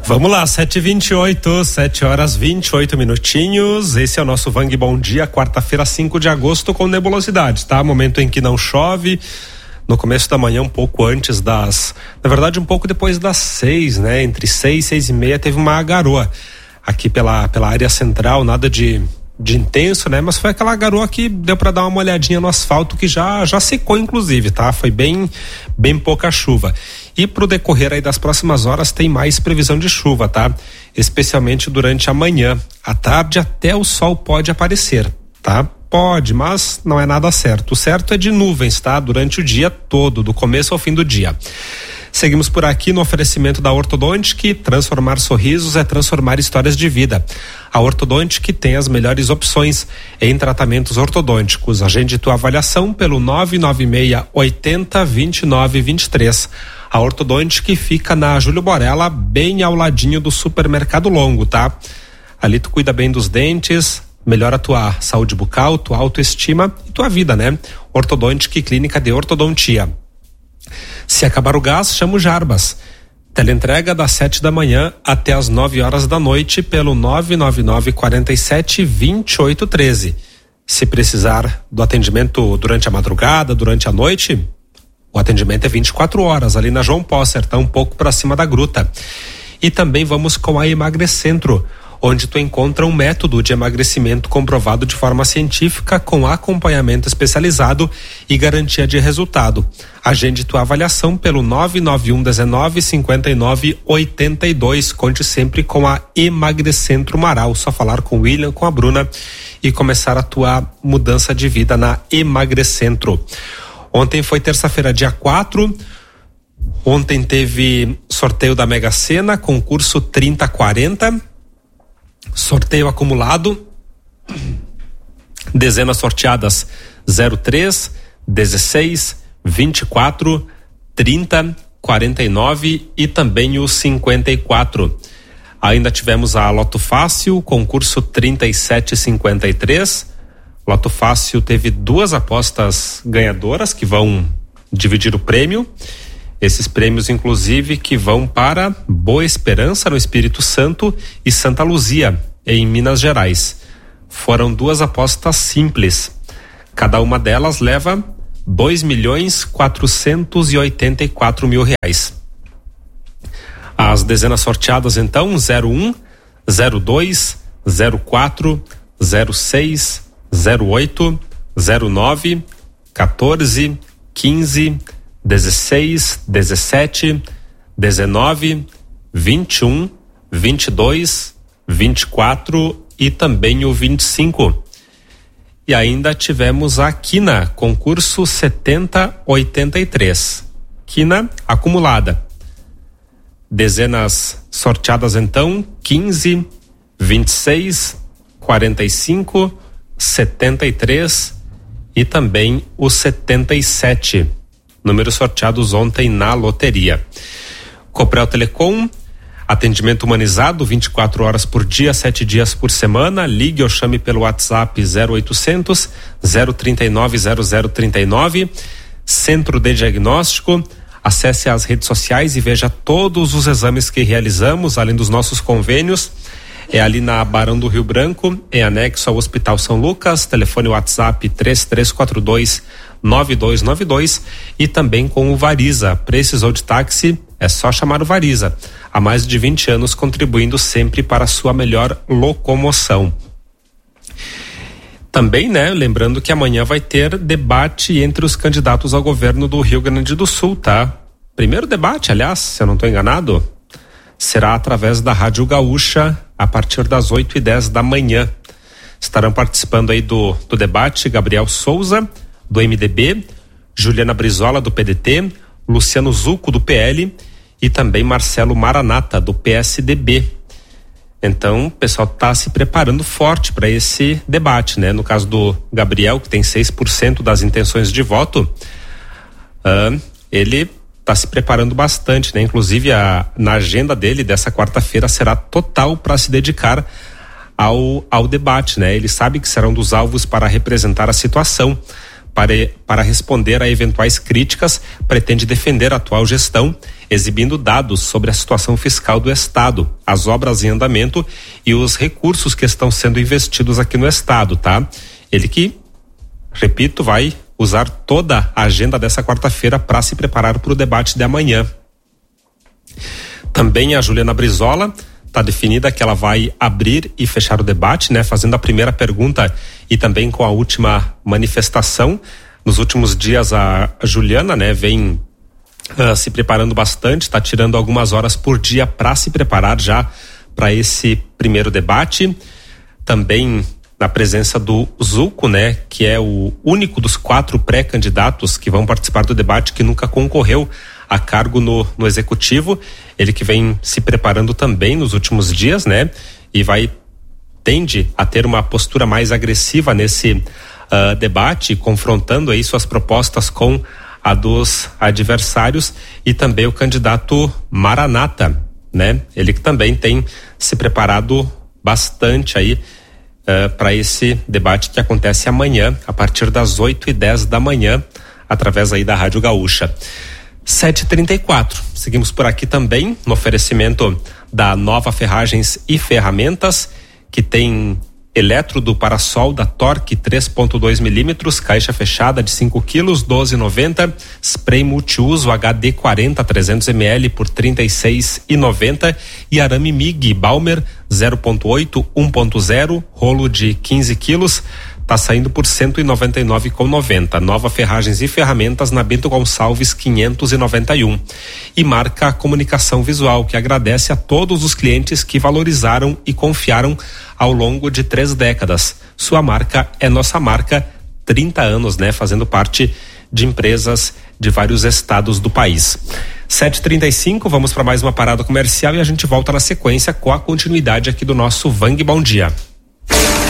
Vamos lá, 7h28, 7 horas 28 minutinhos. Esse é o nosso Vang Bom Dia, quarta-feira, 5 de agosto, com nebulosidades, tá? Momento em que não chove. No começo da manhã, um pouco antes na verdade, um pouco depois das 6, né? Entre 6 e 6:30 teve uma garoa aqui pela área central, nada de intenso, né? Mas foi aquela garoa que deu para dar uma olhadinha no asfalto, que já secou, inclusive, tá? Foi bem pouca chuva. E pro decorrer aí das próximas horas tem mais previsão de chuva, tá? Especialmente durante a manhã. À tarde até o sol pode aparecer, tá? Pode, mas não é nada certo. O certo é de nuvens, tá? Durante o dia todo, do começo ao fim do dia. Seguimos por aqui no oferecimento da Ortodontic. Transformar sorrisos é transformar histórias de vida. A Ortodontic tem as melhores opções em tratamentos ortodônticos. Agende tua avaliação pelo 996 80 29 23. A Ortodontic fica na Júlio Borella, bem ao ladinho do Supermercado Longo, tá? Ali tu cuida bem dos dentes, melhora a tua saúde bucal, tua autoestima e tua vida, né? Ortodontic, clínica de ortodontia. Se acabar o gás, chama o Jarbas. Teleentrega das 7 da manhã até as 9 horas da noite pelo 999 47 28 13. Se precisar do atendimento durante a madrugada, durante a noite, o atendimento é 24 horas ali na João Posser, tá um pouco para cima da gruta. E também vamos com a Emagrecentro, onde tu encontra um método de emagrecimento comprovado de forma científica, com acompanhamento especializado e garantia de resultado. Agende tua avaliação pelo 991 19 59 82. Conte sempre com a Emagrecentro Marau. Só falar com o William, com a Bruna e começar a tua mudança de vida na Emagrecentro. Ontem foi terça-feira, dia 4. Ontem teve sorteio da Mega Sena, concurso 3040. Sorteio acumulado, dezenas sorteadas 03, 16, 24, 30, 49 e também o 54. Ainda tivemos a Loto Fácil, concurso 3753. Loto Fácil teve duas apostas ganhadoras que vão dividir o prêmio. Esses prêmios, inclusive, que vão para Boa Esperança, no Espírito Santo, e Santa Luzia, em Minas Gerais. Foram duas apostas simples. Cada uma delas leva R$2.484.000. As dezenas sorteadas, então, 01, 02, 04, 06, 08, 09, 14, 15, 16, 17, 19, 21, 22, 24 e também o 25. E ainda tivemos a Quina, concurso 7083. Quina acumulada. Dezenas sorteadas então, 15, 26, 45, 73 e também o 77. Números sorteados ontem na loteria. Coprel Telecom, atendimento humanizado 24 horas por dia, 7 dias por semana. Ligue ou chame pelo WhatsApp 0800 039 0039. Centro de Diagnóstico. Acesse as redes sociais e veja todos os exames que realizamos, além dos nossos convênios. É ali na Barão do Rio Branco, é anexo ao Hospital São Lucas. Telefone WhatsApp 3342-9292 e também com o Variza. Precisou de táxi? É só chamar o Variza. Há mais de 20 anos contribuindo sempre para a sua melhor locomoção. Também, né, lembrando que amanhã vai ter debate entre os candidatos ao governo do Rio Grande do Sul, tá? Primeiro debate, aliás, se eu não estou enganado, será através da Rádio Gaúcha a partir das 8h10 da manhã. Estarão participando aí do debate Gabriel Souza, do MDB, Juliana Brizola, do PDT, Luciano Zucco, do PL e também Marcelo Maranata, do PSDB. Então, o pessoal está se preparando forte para esse debate, né? No caso do Gabriel, que tem 6% das intenções de voto, ele está se preparando bastante, né? Inclusive, na agenda dele dessa quarta-feira será total para se dedicar ao debate, né? Ele sabe que será um dos alvos para representar a situação, para responder a eventuais críticas, pretende defender a atual gestão exibindo dados sobre a situação fiscal do estado, as obras em andamento e os recursos que estão sendo investidos aqui no estado, tá? Ele que, repito, vai usar toda a agenda dessa quarta-feira para se preparar para o debate de amanhã. Também a Juliana Brizola, está definida que ela vai abrir e fechar o debate, né? Fazendo a primeira pergunta e também com a última manifestação. Nos últimos dias a Juliana, né, vem se preparando bastante, está tirando algumas horas por dia para se preparar já para esse primeiro debate. Também na presença do Zuco, né, que é o único dos 4 pré-candidatos que vão participar do debate que nunca concorreu a cargo no executivo. Ele que vem se preparando também nos últimos dias, né, e tende a ter uma postura mais agressiva nesse debate, confrontando aí suas propostas com a dos adversários, e também o candidato Maranata, né? Ele que também tem se preparado bastante aí para esse debate que acontece amanhã, a partir das 8h10 da manhã, através aí da Rádio Gaúcha. 7h34. Seguimos por aqui também no oferecimento da Nova Ferragens e Ferramentas, que tem elétrodo para solda Torque 3.2 milímetros, caixa fechada de 5 quilos, 12,90. Spray multiuso HD 40 300 ml por 36,90. E arame MIG Balmer 0.8 1.0, rolo de 15 quilos, tá saindo por 199,90. Nova Ferragens e Ferramentas na Bento Gonçalves 591. E Marca Comunicação Visual, que agradece a todos os clientes que valorizaram e confiaram ao longo de 3 décadas. Sua marca é nossa marca, 30 anos, né? Fazendo parte de empresas de vários estados do país. 7h35, vamos para mais uma parada comercial e a gente volta na sequência com a continuidade aqui do nosso Vang Bom Dia.